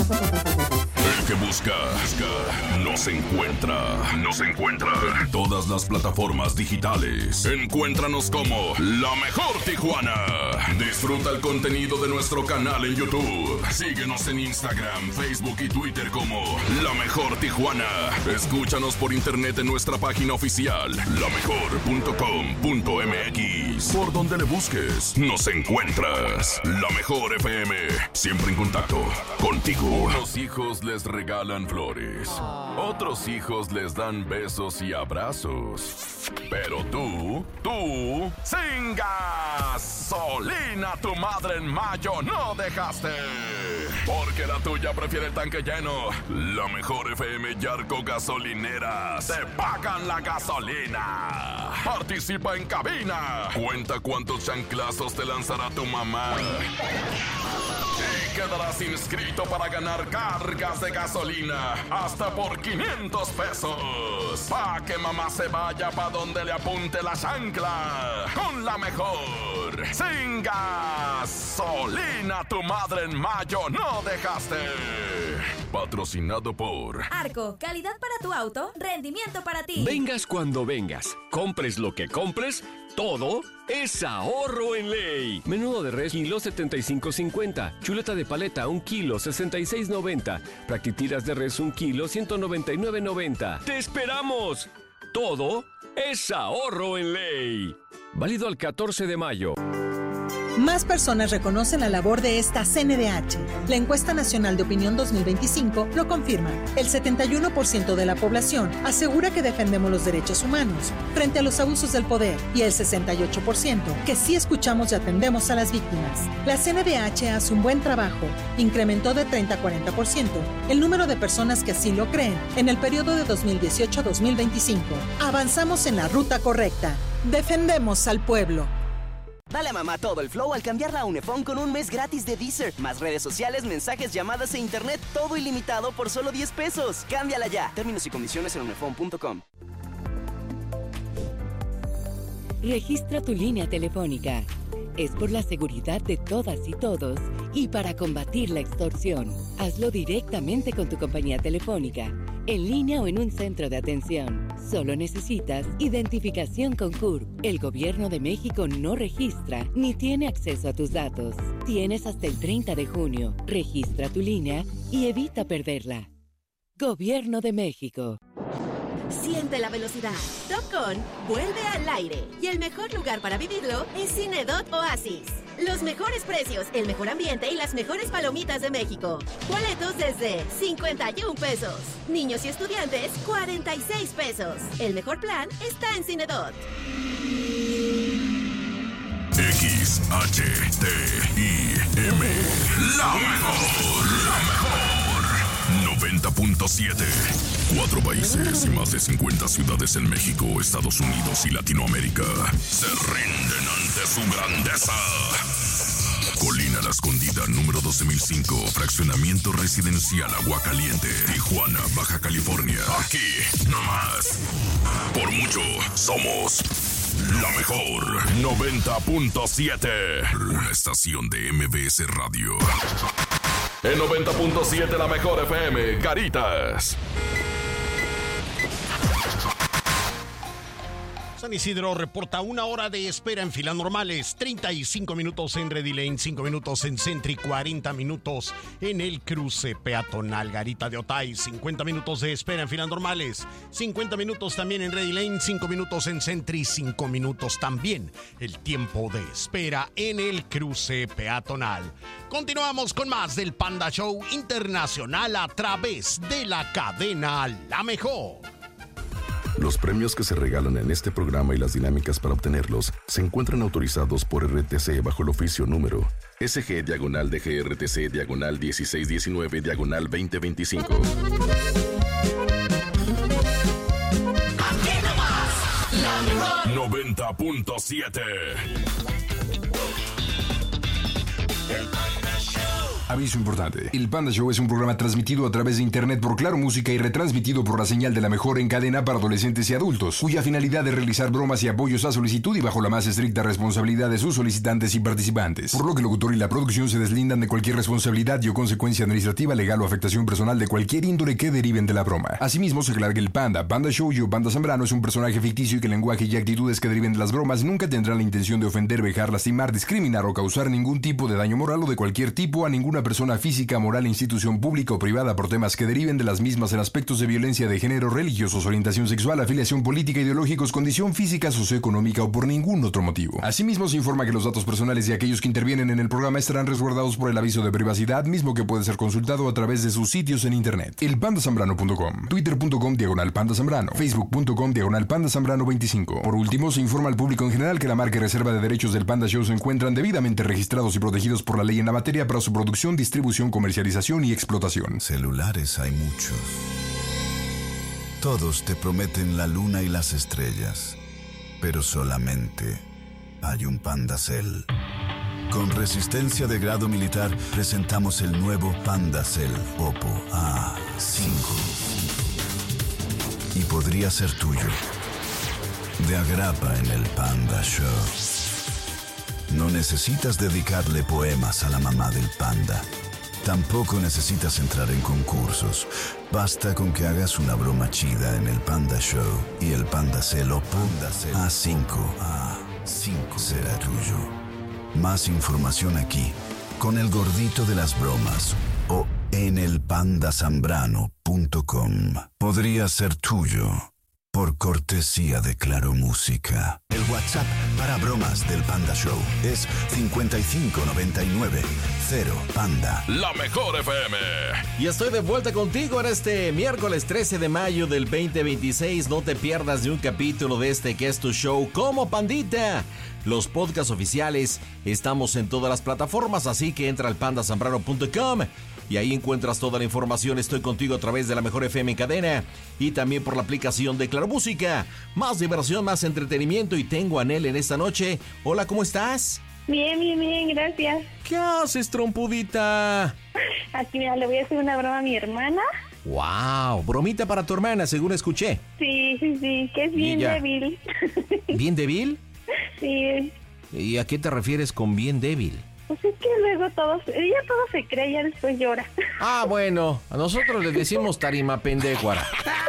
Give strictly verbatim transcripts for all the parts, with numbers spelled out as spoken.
El que busca, busca, nos encuentra, nos encuentra en todas las plataformas digitales. Encuéntranos como La Mejor Tijuana. Disfruta el contenido de nuestro canal en YouTube. Síguenos en Instagram, Facebook y Twitter como La Mejor Tijuana. Escúchanos por internet en nuestra página oficial, la mejor punto com punto m x. Por donde le busques, nos encuentras. La Mejor F M, siempre en contacto contigo. Unos hijos les regalan flores, otros hijos les dan besos y abrazos. Pero tú, tú, sin gasolina, tu madre en mayo no dejaste. Porque la tuya prefiere el tanque lleno. La Mejor F M Yarco Gasolineras te pagan la gasolina. Participa en cabina. Cuenta cuántos chanclazos te lanzará tu mamá. Y quedarás inscrito para ganar cargas de gasolina hasta por quinientos pesos. Pa' que mamá se vaya pa' donde le apunte la chancla. Con La Mejor. Sin gasolina, tu madre en mayo no dejaste. Patrocinado por Arco, calidad para tu auto, rendimiento para ti. Vengas cuando vengas, compres lo que compres, todo es ahorro en ley. Menudo de res, kilo setenta y cinco cincuenta. Chuleta de paleta, un kilo, sesenta y seis noventa. Practitiras de res, un kilo, ciento noventa y nueve noventa. ¡Te esperamos! Todo es ahorro en ley. Válido al catorce de mayo. Más personas reconocen la labor de esta C N D H. La encuesta nacional de opinión dos mil veinticinco lo confirma. El setenta y uno por ciento de la población asegura que defendemos los derechos humanos frente a los abusos del poder y el sesenta y ocho por ciento que sí escuchamos y atendemos a las víctimas. La C N D H hace un buen trabajo. Incrementó de treinta a cuarenta por ciento el número de personas que así lo creen en el periodo de dos mil dieciocho a dos mil veinticinco. Avanzamos en la ruta correcta. Defendemos al pueblo. Dale a mamá todo el flow al cambiarla a Unifón con un mes gratis de Deezer. Más redes sociales, mensajes, llamadas e internet, todo ilimitado por solo diez pesos. Cámbiala ya. Términos y condiciones en unifón punto com. Registra tu línea telefónica. Es por la seguridad de todas y todos y para combatir la extorsión. Hazlo directamente con tu compañía telefónica, en línea o en un centro de atención. Solo necesitas identificación con C U R P. El Gobierno de México no registra ni tiene acceso a tus datos. Tienes hasta el treinta de junio. Registra tu línea y evita perderla. Gobierno de México. Siente la velocidad. Top Gun vuelve al aire. Y el mejor lugar para vivirlo es Cinedot Oasis. Los mejores precios, el mejor ambiente y las mejores palomitas de México. Boletos desde cincuenta y un pesos. Niños y estudiantes, cuarenta y seis pesos. El mejor plan está en Cinedot. X H T I M. La mejor, la mejor. noventa punto siete. Cuatro países y más de cincuenta ciudades en México, Estados Unidos y Latinoamérica se rinden ante su grandeza. Colina La Escondida, número doce mil cinco, fraccionamiento residencial Aguacaliente, Tijuana, Baja California. Aquí, nomás. Por mucho, somos la mejor. noventa punto siete. Una estación de M B S Radio. En noventa punto siete, la mejor F M, Caritas. San Isidro reporta una hora de espera en filas normales, treinta y cinco minutos en Ready Lane, cinco minutos en Centri, cuarenta minutos en el cruce peatonal Garita de Otay, cincuenta minutos de espera en filas normales, cincuenta minutos también en Ready Lane, cinco minutos en Centri, cinco minutos también el tiempo de espera en el cruce peatonal. Continuamos con más del Panda Show Internacional a través de la cadena La Mejor. Los premios que se regalan en este programa y las dinámicas para obtenerlos se encuentran autorizados por R T C bajo el oficio número S G diagonal D G R T C diagonal dieciséis diecinueve diagonal veinte veinticinco. noventa punto siete. El Panda Show. Aviso importante. El Panda Show es un programa transmitido a través de internet por Claro Música y retransmitido por la señal de la mejor en cadena para adolescentes y adultos, cuya finalidad es realizar bromas y apoyos a solicitud y bajo la más estricta responsabilidad de sus solicitantes y participantes. Por lo que el locutor y la producción se deslindan de cualquier responsabilidad y o consecuencia administrativa, legal o afectación personal de cualquier índole que deriven de la broma. Asimismo, se aclara que el Panda, Panda Show y o Panda Zambrano es un personaje ficticio y que el lenguaje y actitudes que deriven de las bromas nunca tendrán la intención de ofender, vejar, lastimar, discriminar o causar ningún tipo de daño moral o de cualquier tipo a ninguna persona física, moral, institución pública o privada por temas que deriven de las mismas en aspectos de violencia de género, religiosos, orientación sexual, afiliación política, ideológicos, condición física, socioeconómica o por ningún otro motivo. Asimismo, se informa que los datos personales de aquellos que intervienen en el programa estarán resguardados por el aviso de privacidad, mismo que puede ser consultado a través de sus sitios en internet. El panda zambrano punto com, twitter punto com diagonal panda zambrano, facebook punto com diagonal panda zambrano veinticinco. Por último, se informa al público en general que la marca y reserva de derechos del Panda Show se encuentran debidamente registrados y protegidos por la ley en la materia para su producción, distribución, comercialización y explotación. Celulares hay muchos. Todos te prometen la luna y las estrellas, pero solamente hay un Pandacel. Con resistencia de grado militar presentamos el nuevo Pandacel Oppo A cinco. Y podría ser tuyo. De agrapa en el Panda Show. No necesitas dedicarle poemas a la mamá del panda. Tampoco necesitas entrar en concursos. Basta con que hagas una broma chida en el Panda Show y el Pandacel Oppo A cinco A cinco será tuyo. Más información aquí, con el gordito de las bromas o en el panda zambrano punto com. Podría ser tuyo. Por cortesía de Claro Música. El WhatsApp para bromas del Panda Show es cincuenta y cinco noventa y nueve cero Panda. La mejor F M. Y estoy de vuelta contigo en este miércoles trece de mayo del veinte veintiséis. No te pierdas de un capítulo de este que es tu show como Pandita. Los podcasts oficiales estamos en todas las plataformas, así que entra al panda zambrano punto com y ahí encuentras toda la información. Estoy contigo a través de la mejor F M en cadena y también por la aplicación de Claro Música. Más diversión, más entretenimiento y tengo a Nel en esta noche. Hola, ¿cómo estás? Bien, bien, bien, gracias. ¿Qué haces, trompudita? Aquí, mira, le voy a hacer una broma a mi hermana. Wow, bromita para tu hermana, según escuché. Sí, sí, sí, que es bien Ella. débil. ¿Bien débil? Sí. ¿Y a qué te refieres con bien débil? Pues es que luego todo, ella todo se cree y ya después llora. Ah, bueno, a nosotros le decimos tarima pendecuara.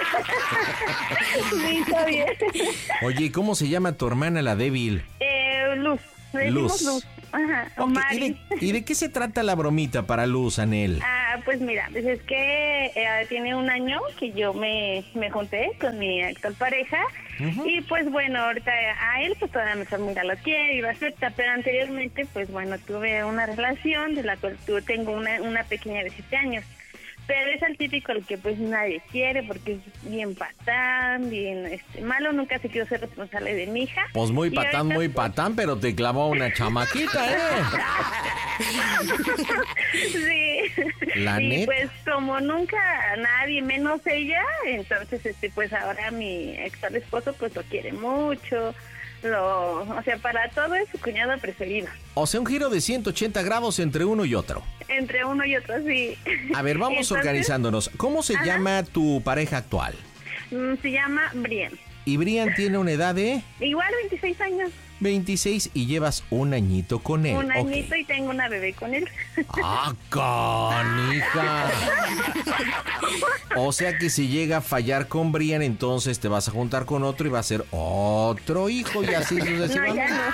Sí, está bien. Oye, ¿cómo se llama tu hermana la débil? Eh, Luz. Le decimos Luz. Luz. Ajá, o Okay, Mari. ¿y, de, ¿Y de qué se trata la bromita para Luz, Anel? Ah, pues mira, pues es que eh, tiene un año que yo me, me junté con mi actual pareja. Uh-huh. Y pues bueno, ahorita a él pues todavía me está muy lo quiere y lo acepta, pero anteriormente pues bueno, tuve una relación de la cual tuve, tengo una, una pequeña de siete años. Pero es el típico al que pues nadie quiere porque es bien patán, bien este, malo, nunca se quiso ser responsable de mi hija. Pues muy y patán, ahorita, muy patán, pero te clavó una chamaquita, ¿eh? Sí. La y neta. pues como nunca nadie, menos ella, entonces este pues ahora mi actual esposo pues lo quiere mucho. Lo, o sea, para todo es su cuñado preferido. O sea, un giro de ciento ochenta grados entre uno y otro. Entre uno y otro, sí. A ver, vamos Entonces, organizándonos. ¿Cómo se ajá. llama tu pareja actual? Se llama Brian. ¿Y Brian tiene una edad de? Igual, veintiséis años. veintiséis y llevas un añito con él. Un añito okay. Y tengo una bebé con él. ¡Ah, canija! O sea que si llega a fallar con Brian, entonces te vas a juntar con otro y va a ser otro hijo y así sucesivamente. No, ya no.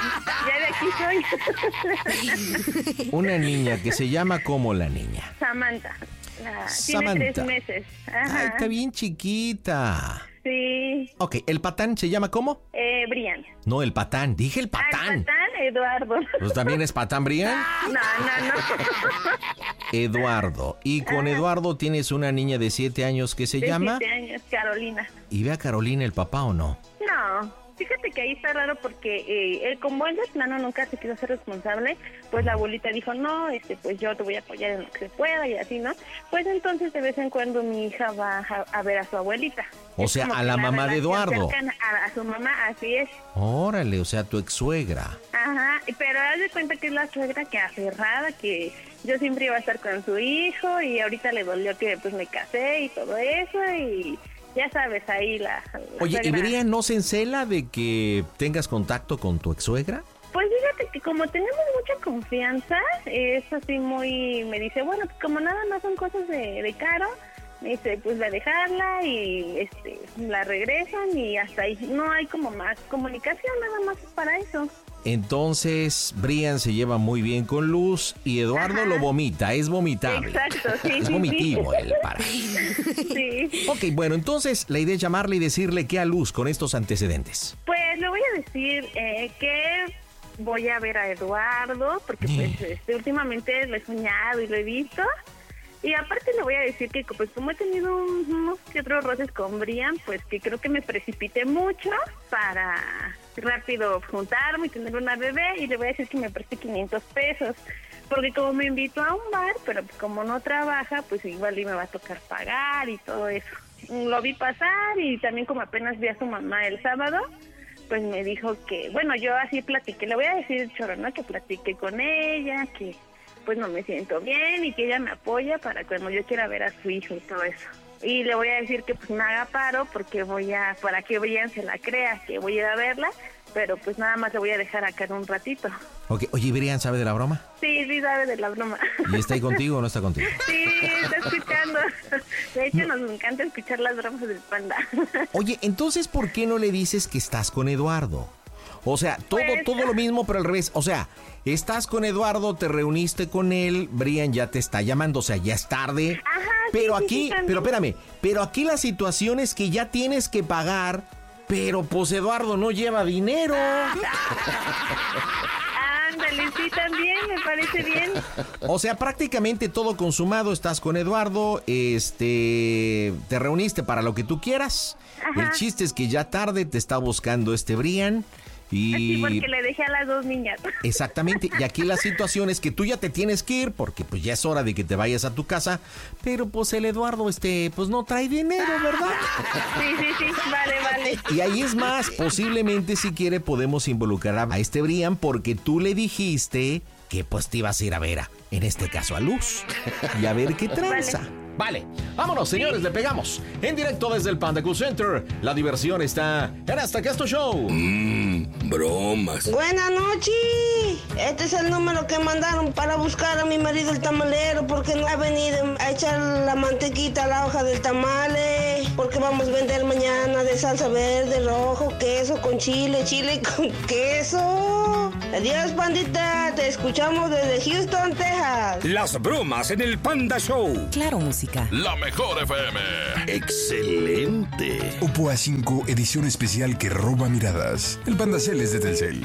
Ya de aquí soy. Una niña que se llama ¿cómo la niña? Samantha. La, Samantha. Tiene tres meses. Ajá. Ay, está bien chiquita. Sí. Ok, ¿el patán se llama cómo? Eh, Brian. No, el patán, dije el patán. Ah, el patán, Eduardo. ¿Pues también es patán, Brian? No, no, no. Eduardo. Y con Ajá. Eduardo tienes una niña de siete años que se de llama... siete años, Carolina. ¿Y ve a Carolina el papá o no? No. Fíjate que ahí está raro porque eh, él, como él de plano nunca se quiso ser responsable, pues la abuelita dijo, no, este, pues yo te voy a apoyar en lo que se pueda y así, ¿no? Pues entonces de vez en cuando mi hija va a, a ver a su abuelita. O sea, a la mamá de Eduardo. A, a su mamá, así es. Órale, o sea, tu ex suegra. Ajá, pero haz de cuenta que es la suegra que aferrada, que yo siempre iba a estar con su hijo y ahorita le dolió que pues me casé y todo eso y ya sabes, ahí la... la Oye, suegra. ¿y Brian no se encela de que tengas contacto con tu ex-suegra? Pues fíjate que como tenemos mucha confianza, es así muy... Me dice, bueno, pues como nada más son cosas de, de Caro, me dice, pues va a dejarla y este la regresan y hasta ahí. No hay como más comunicación, nada más para eso. Entonces, Brian se lleva muy bien con Luz y Eduardo Ajá. lo vomita, es vomitable. Exacto, sí, Es sí, vomitivo sí. él para. Sí. Ok, bueno, entonces la idea es llamarle y decirle qué a Luz con estos antecedentes. Pues le voy a decir eh, que voy a ver a Eduardo, porque pues este, últimamente lo he soñado y lo he visto. Y aparte le voy a decir que pues como he tenido unos que otros roces con Brian, pues que creo que me precipité mucho para rápido juntarme y tener una bebé, y le voy a decir que me preste quinientos pesos, porque como me invitó a un bar, pero pues como no trabaja, pues igual y me va a tocar pagar y todo eso. Lo vi pasar y también como apenas vi a su mamá el sábado, pues me dijo que, bueno, yo así platiqué, le voy a decir choro, ¿no? Que platiqué con ella, que pues no me siento bien y que ella me apoya para cuando yo quiera ver a su hijo y todo eso. Y le voy a decir que pues me haga paro porque voy a, para que Brian se la crea, que voy a ir a verla, pero pues nada más le voy a dejar acá en un ratito. Ok, oye, ¿Brian sabe de la broma? Sí, sí sabe de la broma. ¿Y está ahí contigo o no está contigo? Sí, está escuchando. De hecho, no. nos encanta escuchar las bromas del Panda. Oye, entonces, ¿por qué no le dices que estás con Eduardo? O sea, todo, pues, todo lo mismo, pero al revés. O sea, estás con Eduardo, te reuniste con él, Brian ya te está llamando, o sea, ya es tarde. Ajá, pero sí, aquí, sí, sí, pero espérame, pero aquí la situación es que ya tienes que pagar, pero pues Eduardo no lleva dinero. Ándale, sí, también, me parece bien. O sea, prácticamente todo consumado, estás con Eduardo, este, te reuniste para lo que tú quieras. Ajá. El chiste es que ya tarde te está buscando este Brian. Y... Sí, porque le dejé a las dos niñas. Exactamente, y aquí la situación es que tú ya te tienes que ir porque pues ya es hora de que te vayas a tu casa, pero pues el Eduardo este pues no trae dinero, ¿verdad? Sí, sí, sí, vale, vale. Y ahí es más, posiblemente si quiere podemos involucrar a este Brian porque tú le dijiste que pues te ibas a ir a ver a, en este caso a Luz, y a ver qué tranza. Vale. Vale, vámonos señores, sí. Le pegamos. En directo desde el Panda Cool Center. La diversión está en Hasta que Esto Show. Mmm, bromas. Buenas noches. Este es el número que mandaron para buscar a mi marido el tamalero, porque no ha venido a echar la mantequita a la hoja del tamale, porque vamos a vender mañana de salsa verde, rojo, queso con chile, chile con queso. Adiós, pandita, te escuchamos desde Houston, Texas. Las bromas en el Panda Show. Claro, música. La mejor F M. Excelente. Oppo A cinco, edición especial que roba miradas. El Panda Cel es de Telcel.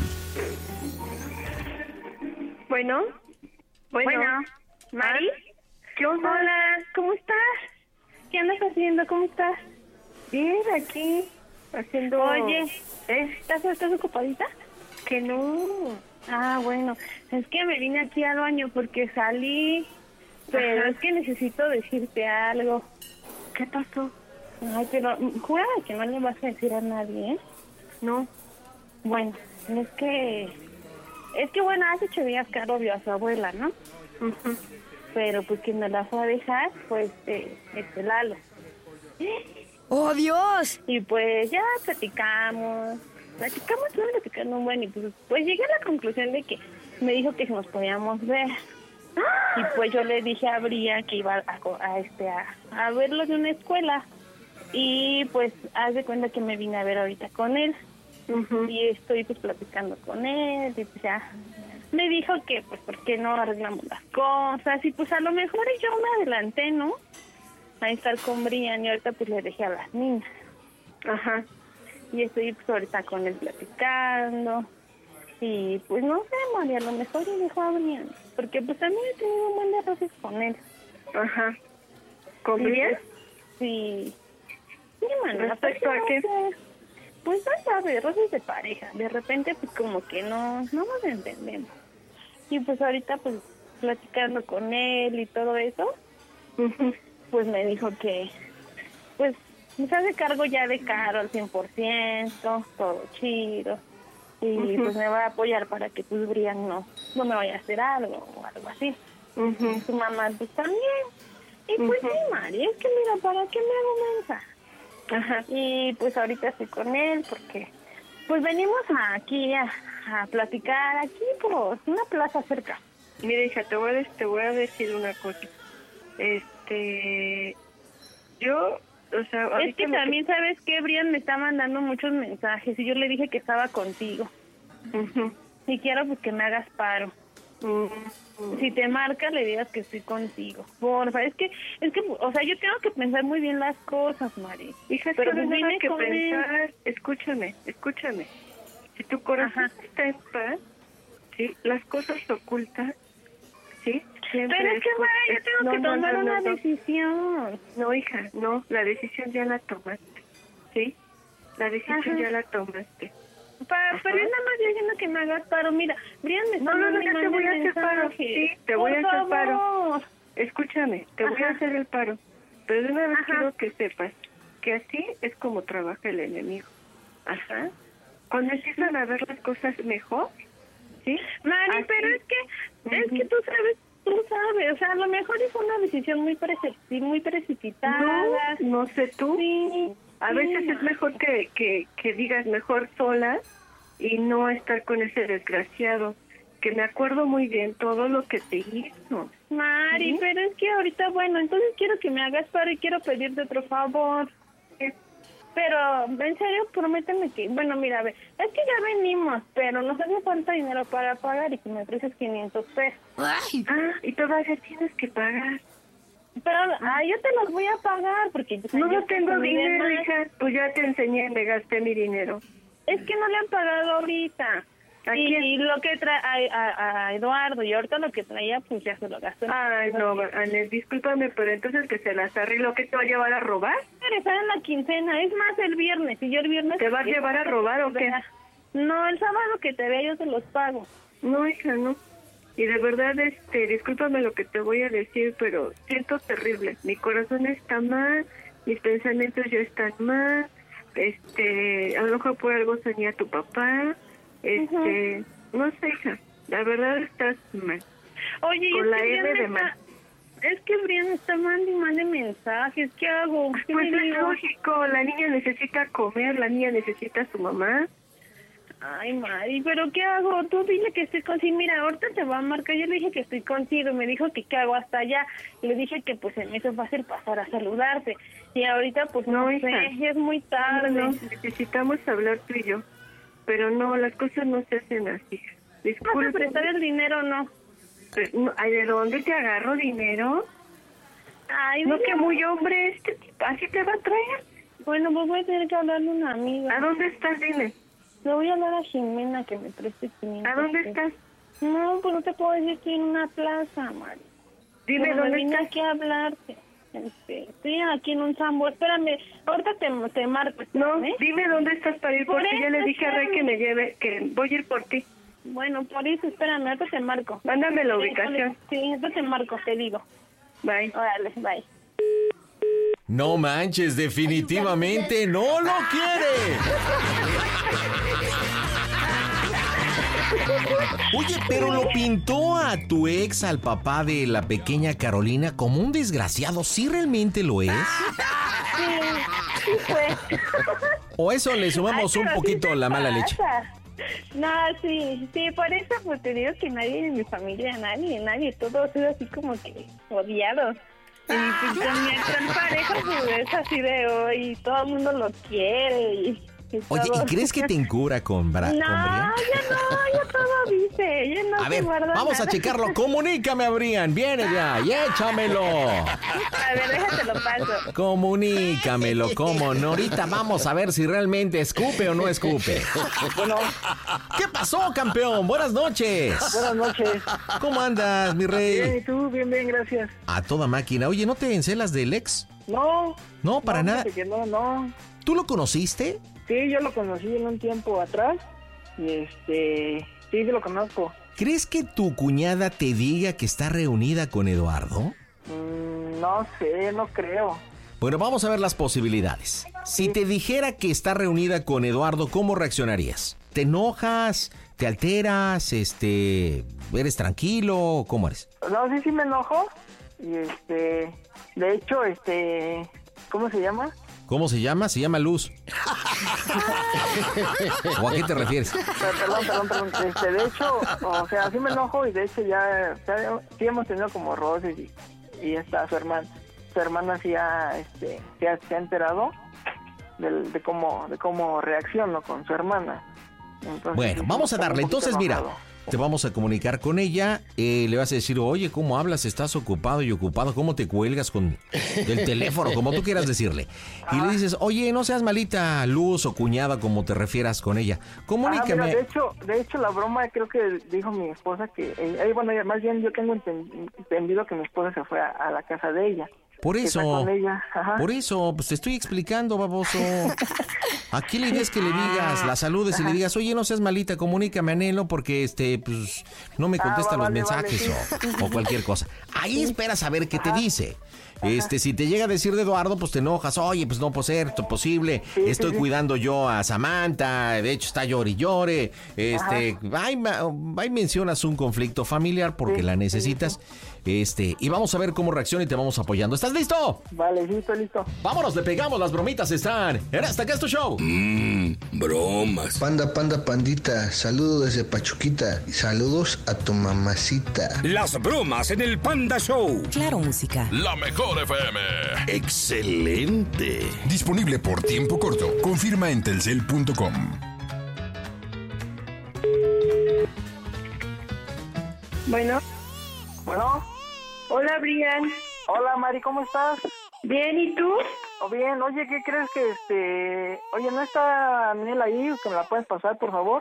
Bueno. Bueno. bueno. ¿Mari? ¿Qué onda? Hola, ¿cómo estás? ¿Qué andas haciendo? ¿Cómo estás? Bien, aquí, haciendo... Oye, ¿estás, ¿estás ocupadita? Que no. Ah, bueno. Es que me vine aquí al baño porque salí... Pero Ajá. es que necesito decirte algo. ¿Qué pasó? Ay, pero jura que no le vas a decir a nadie, ¿eh? No. Bueno, es que... Es que, bueno, hace ocho días Caro vio a su abuela, ¿no? Uh-huh. Pero pues quien me la fue a dejar fue este, este Lalo. ¡Oh, Dios! Y pues ya platicamos. Platicamos, no platicando un buen y pues, pues llegué a la conclusión de que me dijo que si nos podíamos ver. Y pues yo le dije a Bria que iba a, a este a, a verlo de una escuela. Y pues haz de cuenta que me vine a ver ahorita con él. Uh-huh. Y estoy pues platicando con él. Y pues ya me dijo que pues por qué no arreglamos las cosas. Y pues a lo mejor yo me adelanté, ¿no? A estar con Brian y ahorita pues le dejé a las niñas. Ajá. Y estoy pues ahorita con él platicando. Y pues no sé, María, a lo mejor yo dejo a Brian. Porque pues también he tenido un buen de roces con él. Ajá. ¿Con Brian? Sí. Sí, María. ¿Respecto a qué? Pues no sabes, roces de pareja. De repente pues como que no, no nos entendemos. Y pues ahorita pues platicando con él y todo eso, uh-huh. pues me dijo que pues me hace cargo ya de Caro al cien por ciento, todo chido. Y uh-huh. pues me va a apoyar para que pues Brian no, no me vaya a hacer algo o algo así. Uh-huh. Su mamá pues también. Y pues uh-huh. sí, Mari, es que mira, ¿para qué me hago mensa? Ajá. Y pues ahorita estoy con él porque pues venimos aquí a, a platicar aquí por una plaza cerca. Mira, hija, te voy a, te voy a decir una cosa. Este, yo, o sea... Es que también, que... ¿sabes qué? Brian me está mandando muchos mensajes y yo le dije que estaba contigo. Uh-huh. Y quiero pues que me hagas paro. Uh-huh. Si te marca, le digas que estoy contigo. Porfa, es que, es que, o sea, yo tengo que pensar muy bien las cosas, Mari. Hija, pero no tienes que pensar, él. escúchame, escúchame. Si tu corazón Ajá. está en paz, ¿sí? Las cosas ocultas, ¿sí? Siempre pero es que, Mari, yo tengo no, que tomar no, no, una no, decisión. No, hija, no, la decisión ya la tomaste, ¿sí? La decisión Ajá. ya la tomaste. Pa, pero es nada más diciendo que me hagas paro. Mira, Brian me está No, no, no, ya te voy a hacer paro. Sí, te voy a hacer paro. Escúchame, te Ajá. voy a hacer el paro. Pero de una vez Ajá. quiero que sepas que así es como trabaja el enemigo. Ajá. Cuando empiezan a ver las cosas mejor, ¿sí? Mari, así. Pero es que, uh-huh. es que tú sabes, tú sabes, o sea, a lo mejor es una decisión muy, preci- muy precipitada. No, no sé tú. Sí. A veces sí. es mejor que, que, que digas mejor sola y no estar con ese desgraciado, que me acuerdo muy bien todo lo que te hizo. Mari, ¿sí? Pero es que ahorita, bueno, entonces quiero que me hagas paro y quiero pedirte otro favor. ¿Sí? Pero, en serio, prométeme que, bueno, mira, a ver, es que ya venimos, pero nos hace falta dinero para pagar y que me prestes quinientos pesos. Ay. Ah, y todavía tienes que pagar. Pero ah, yo te los voy a pagar porque... No, no tengo dinero, hija. Pues ya te enseñé, me gasté mi dinero. Es que no le han pagado ahorita. Y, y lo que trae a, a, a Eduardo y ahorita lo que traía, pues ya se lo gastó. Ay, no, Anel, discúlpame, pero entonces que se las arregló, ¿qué te va a llevar a robar? Está en la quincena, es más el viernes. Y yo el viernes... ¿Te vas a llevar a robar o qué? No, el sábado que te vea yo se los pago. No, hija, no. Y de verdad, este, discúlpame lo que te voy a decir, pero siento terrible. Mi corazón está mal, mis pensamientos ya están mal, este, a lo mejor por algo soñé a tu papá, este, uh-huh. no sé, hija, la verdad estás mal. Oye, con es la que M de está, mal. Es que Brian está mandando y mande mensajes, ¿qué hago? ¿Qué pues es digo? lógico, la niña necesita comer, la niña necesita a su mamá. Ay, Mari, ¿pero qué hago? Tú dile que estoy contigo. Mira, ahorita te va a marcar. Yo le dije que estoy contigo. Me dijo que qué hago hasta allá. Y le dije que pues se me hizo fácil pasar a saludarte. Y ahorita pues no, no sé, ya es muy tarde. No, no, necesitamos hablar tú y yo. Pero no, las cosas no se hacen así. Disculpe. ¿Vas a prestar el dinero o no? no? Ay, ¿de dónde te agarro dinero? Ay, no, que muy hombre este tipo. ¿Así te va a traer? Bueno, pues voy a tener que hablarle a una amiga. ¿A dónde estás? Dile. Le voy a hablar a Jimena que me preste quinientos. ¿A dónde estás? No, pues no te puedo decir, estoy en una plaza, Mari. Dime, pero ¿dónde me vine estás? aquí a hablarte. Este, estoy aquí en un sambo. Espérame, ahorita te, te marco. No, ¿eh? Dime dónde estás para ir por, por ti. Ya le dije espérame. a Rey que me lleve, que voy a ir por ti. Bueno, por eso, espérame, ahorita te marco. Mándame la sí, ubicación. Sí, ahorita te marco, te digo. Bye. Órale, bye. No manches, definitivamente no lo quiere. Oye, pero lo pintó a tu ex, al papá de la pequeña Carolina, como un desgraciado. ¿Sí realmente lo es? Sí, sí fue. ¿O eso le sumamos Ay, un poquito sí la mala leche? No, sí, sí, por eso pues te digo que nadie de mi familia, nadie, nadie, todo ha sido así como que odiados. Y pues con mi actual pareja pues es así de hoy, todo el mundo lo quiere y... Y Oye, ¿y crees que te encubra con Bra? No, con ya no, ya todo dice, ya no A ver, vamos nada. a checarlo. Comunícame a Brian, viene ya y échamelo. A ver, déjate lo paso. Comunícamelo, cómo no. Ahorita vamos a ver si realmente escupe o no escupe. Bueno. ¿Qué pasó, campeón? Buenas noches. Buenas noches. ¿Cómo andas, mi rey? Bien, ¿y tú? Bien, bien, gracias. A toda máquina. Oye, ¿no te encelas del ex? No. No, para no, nada. Que no, no. ¿Tú lo conociste? Sí, yo lo conocí en un tiempo atrás y este, sí, yo lo conozco. ¿Crees que tu cuñada te diga que está reunida con Eduardo? Mm, no sé, no creo. Bueno, vamos a ver las posibilidades. Si te dijera que está reunida con Eduardo, ¿cómo reaccionarías? ¿Te enojas? ¿Te alteras? Este, ¿eres tranquilo? ¿Cómo eres? No, sí, sí me enojo. Y este, de hecho, este, ¿cómo se llama? ¿Cómo se llama? Se llama Luz. ¿O a qué te refieres? Perdón, perdón, perdón. Este, de hecho, o sea, sí me enojo y de hecho ya, o sea, sí hemos tenido como roces y, y está su hermana, su hermana sí ha, este, se ha, se ha enterado de, de cómo, de cómo reacciono con su hermana. Entonces, bueno, sí, vamos a está un darle. poquito Entonces, mira, enojado. te vamos a comunicar con ella. Eh, le vas a decir, oye, ¿cómo hablas? ¿Estás ocupado y ocupado? ¿Cómo te cuelgas con el teléfono? Como tú quieras decirle. Y le dices, oye, no seas malita, Luz o cuñada, como te refieras con ella. Comunícame. Ah, mira, de hecho, de hecho la broma creo que dijo mi esposa que, eh, bueno, más bien yo tengo enten- entendido que mi esposa se fue a, a la casa de ella. Por que está eso, con ella. Ajá. por eso, pues te estoy explicando, baboso. Aquí la idea es que le digas, la saludes y le digas, oye, no seas malita, comunícame, Anhelo, porque este, pues, no me contesta Ah, los vale, mensajes vale, sí. o, o cualquier cosa. Ahí esperas a ver qué te dice. Este, si te llega a decir de Eduardo, pues te enojas. Oye, pues no puede ser esto posible. Sí, Estoy sí, sí. cuidando yo a Samantha. De hecho, está llore y llore. Este, ahí, ma- ahí mencionas un conflicto familiar porque Sí, la sí, necesitas. Este, y vamos a ver cómo reacciona y te vamos apoyando. ¿Estás listo? Vale, sí, estoy listo. Vámonos, le pegamos, las bromitas están. En Hasta Acá es tu show. Mmm, bromas. Panda, panda, pandita, saludos desde Pachuquita y saludos a tu mamacita. Las bromas en el Panda Show. Claro, música. La mejor F M. Excelente. Disponible por tiempo corto. Confirma en telcel punto com. Bueno, Bueno, hola Brian. hola Mari, ¿cómo estás? Bien, ¿y tú? ¿O bien? Oye, ¿qué crees que este... Oye, ¿no está Nel ahí? ¿Que me la puedes pasar, por favor?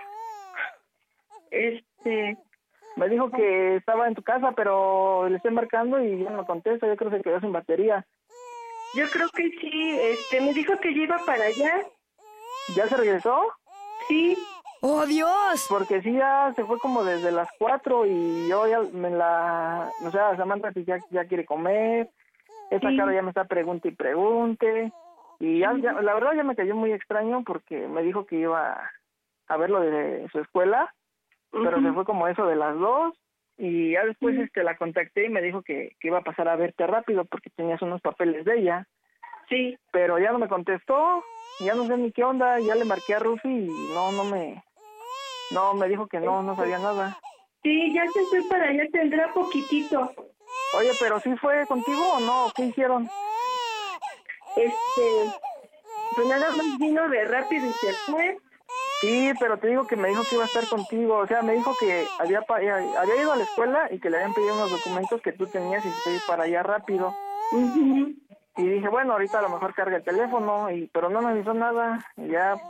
Este, Me dijo que estaba en tu casa, pero le estoy marcando y ya no me contesta. Yo creo que se quedó sin batería. yo creo que sí, este, me dijo que yo iba para allá. ¿Ya se regresó? Sí, ¡Oh, Dios! Porque sí, ya se fue como desde las cuatro y yo ya me la... O sea, Samantha pues ya, ya quiere comer. Esta Sí. cara ya me está pregunte y pregunte. Y ya, ya- la verdad ya me cayó muy extraño porque me dijo que iba a ver lo de su escuela, pero Ujú. se fue como eso de las dos. Y ya después Ujú. este la contacté y me dijo que, que iba a pasar a verte rápido porque tenías unos papeles de ella. sí. Pero ya no me contestó, ya no sé ni qué onda, ya le marqué a Rufi y no, no me... No, me dijo que no, no sabía nada. Sí, ya se fue para allá, tendrá poquitito. Oye, pero ¿sí fue contigo o no? ¿Qué hicieron? Este, pues nada más vino de rápido y se fue. Sí, pero te digo que me dijo que iba a estar contigo. O sea, me dijo que había pa- eh, había ido a la escuela y que le habían pedido unos documentos que tú tenías y que ir para allá rápido. Ujú. Y dije, bueno, ahorita a lo mejor carga el teléfono, y pero no nos hizo nada. Y ya